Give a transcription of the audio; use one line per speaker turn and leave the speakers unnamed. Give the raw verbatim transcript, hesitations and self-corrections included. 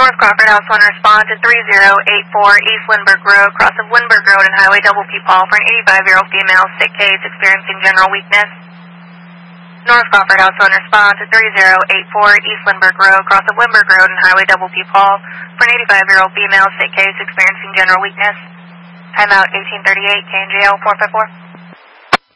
North Crawford, House one, respond to three zero eight four East Lindbergh Road, cross of Lindbergh Road and Highway Double P Paul for an eighty-five-year-old female, sick case, experiencing general weakness. North Crawford, House one, respond to three zero eight four East Lindbergh Road, cross of Lindbergh Road and Highway Double P Paul for an eighty-five-year-old female, sick case, experiencing general weakness. Timeout eighteen thirty-eight, K N G L four five four.